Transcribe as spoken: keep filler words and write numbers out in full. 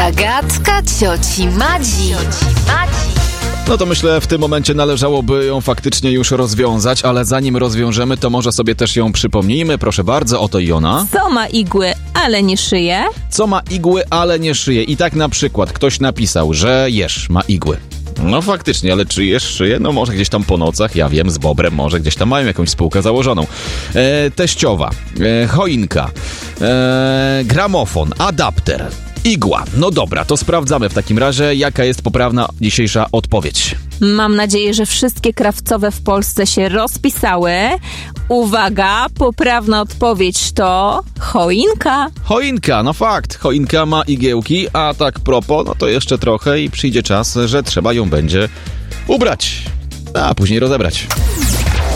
Zagadka cioci Madzi. No to myślę, w tym momencie należałoby ją faktycznie już rozwiązać, ale zanim rozwiążemy, to może sobie też ją przypomnijmy. Proszę bardzo, oto i ona. Co ma igły, ale nie szyje? Co ma igły, ale nie szyje? I tak na przykład ktoś napisał, że jeż ma igły. No faktycznie, ale czy jesz szyję? No może gdzieś tam po nocach, ja wiem, z Bobrem, może gdzieś tam mają jakąś spółkę założoną. E, teściowa, e, choinka, e, gramofon, adapter, igła. No dobra, to sprawdzamy w takim razie, jaka jest poprawna dzisiejsza odpowiedź. Mam nadzieję, że wszystkie krawcowe w Polsce się rozpisały. Uwaga, poprawna odpowiedź to choinka. Choinka, no fakt, choinka ma igiełki, a tak propos, no to jeszcze trochę i przyjdzie czas, że trzeba ją będzie ubrać, a później rozebrać.